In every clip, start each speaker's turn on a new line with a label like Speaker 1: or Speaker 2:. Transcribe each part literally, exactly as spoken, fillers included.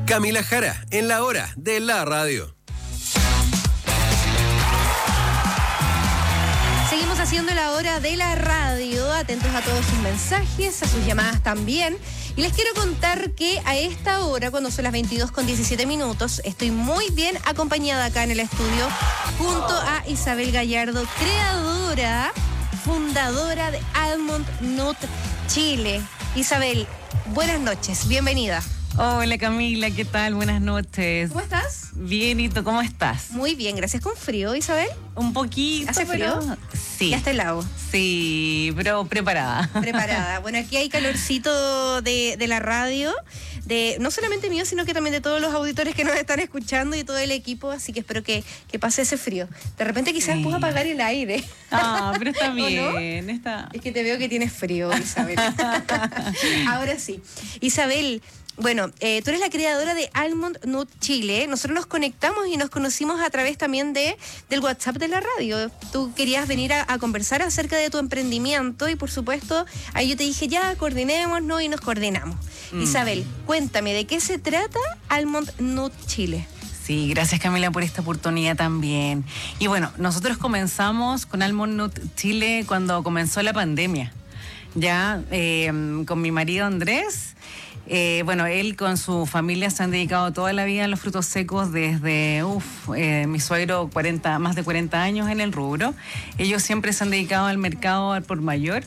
Speaker 1: Camila Jara, en la hora de la radio.
Speaker 2: Seguimos haciendo la hora de la radio, atentos a todos sus mensajes, a sus llamadas también. Y les quiero contar que a esta hora, cuando son las veintidós con diecisiete minutos, estoy muy bien acompañada acá en el estudio junto a Isabel Gallardo, creadora, fundadora de Almond Nut Chile. Isabel, buenas noches, bienvenida.
Speaker 3: Hola Camila, ¿qué tal? Buenas noches.
Speaker 2: ¿Cómo estás?
Speaker 3: Bien, ¿y tú cómo estás?
Speaker 2: Muy bien, gracias. ¿Con frío, Isabel?
Speaker 3: Un poquito.
Speaker 2: ¿Hace frío?
Speaker 3: Pero... Sí.
Speaker 2: Ya está helado.
Speaker 3: Sí, pero preparada.
Speaker 2: Preparada. Bueno, aquí hay calorcito de, de la radio, de no solamente mío, sino que también de todos los auditores que nos están escuchando y todo el equipo, así que espero que, que pase ese frío. De repente quizás
Speaker 3: Sí.
Speaker 2: puedo apagar el aire.
Speaker 3: Ah, pero está
Speaker 2: ¿O
Speaker 3: bien.
Speaker 2: no?
Speaker 3: Está...
Speaker 2: Es que te veo que tienes frío, Isabel. Ahora sí. Isabel, bueno, eh, tú eres la creadora de Almond Nut Chile. Nosotros nos conectamos y nos conocimos a través también de, del WhatsApp de la radio. Tú querías venir a, a conversar acerca de tu emprendimiento y por supuesto ahí yo te dije ya, coordinémonos y nos coordinamos. Mm. Isabel, cuéntame, ¿de qué se trata Almond Nut Chile?
Speaker 3: Sí, gracias Camila por esta oportunidad también. Y bueno, nosotros comenzamos con Almond Nut Chile cuando comenzó la pandemia. Ya eh, con mi marido Andrés. Eh, bueno, él con su familia se han dedicado toda la vida a los frutos secos desde, uff, eh, mi suegro cuarenta, más de cuarenta años en el rubro. Ellos siempre se han dedicado al mercado al por mayor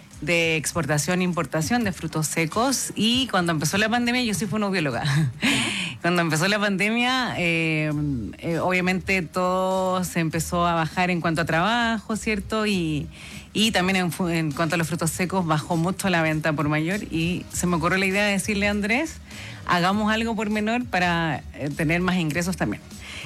Speaker 3: de exportación e importación de frutos secos y cuando empezó la pandemia, yo sí fui una bióloga. Cuando empezó la pandemia, eh, eh, obviamente todo se empezó a bajar en cuanto a trabajo, ¿cierto? Y... Y también en, en cuanto a los frutos secos, bajó mucho la venta por mayor y se me ocurrió la idea de decirle a Andrés, hagamos algo por menor para eh, tener más ingresos también.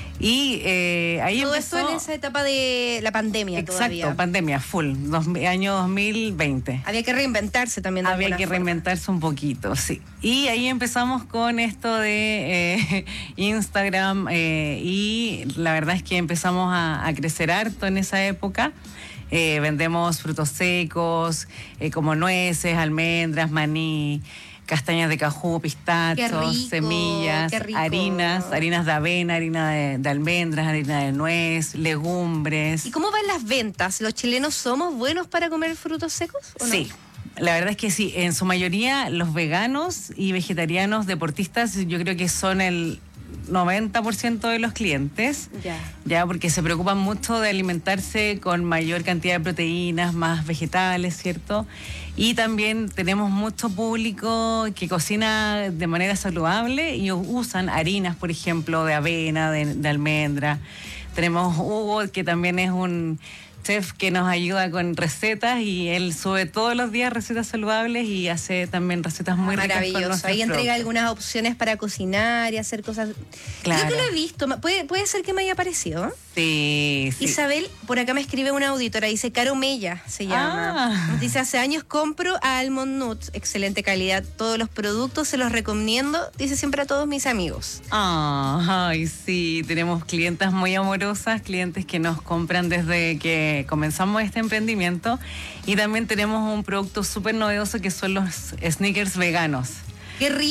Speaker 3: Y eh, ahí
Speaker 2: todo
Speaker 3: empezó...
Speaker 2: esto en esa etapa de la pandemia.
Speaker 3: Exacto,
Speaker 2: todavía.
Speaker 3: Pandemia, full, dos, año dos mil veinte.
Speaker 2: Había que reinventarse también. De
Speaker 3: Había que
Speaker 2: forma.
Speaker 3: reinventarse un poquito, sí. Y ahí empezamos con esto de eh, Instagram eh, y la verdad es que empezamos a, a crecer harto en esa época. Eh, vendemos frutos secos, eh, como nueces, almendras, maní, castañas de cajú, pistachos,
Speaker 2: rico,
Speaker 3: semillas, harinas, harinas de avena, harina de, de almendras, harina de nuez, legumbres.
Speaker 2: ¿Y cómo van las ventas? ¿Los chilenos somos buenos para comer frutos secos o no?
Speaker 3: Sí. La verdad es que sí, en su mayoría los veganos y vegetarianos deportistas yo creo que son el noventa por ciento de los clientes,
Speaker 2: ya.
Speaker 3: ya porque se preocupan mucho de alimentarse con mayor cantidad de proteínas, más vegetales, ¿cierto? Y también tenemos mucho público que cocina de manera saludable y usan harinas, por ejemplo, de avena, de, de almendra. Tenemos Hugo, que también es un chef que nos ayuda con recetas y él sube todos los días recetas saludables y hace también recetas muy ricas.
Speaker 2: Maravilloso. Ahí entrega algunas opciones para cocinar y hacer cosas.
Speaker 3: Claro.
Speaker 2: Creo que lo he visto. ¿Puede, puede ser que me haya aparecido?
Speaker 3: Sí, sí.
Speaker 2: Isabel, por acá me escribe una auditora, dice Caro Mella, se llama.
Speaker 3: Ah.
Speaker 2: Dice, hace años compro a Almond Nuts, excelente calidad. Todos los productos se los recomiendo, dice siempre a todos mis amigos.
Speaker 3: Ah, ay, sí, tenemos clientas muy amorosas, clientes que nos compran desde que comenzamos este emprendimiento y también tenemos un producto súper novedoso que son los sneakers veganos.
Speaker 2: Qué rico.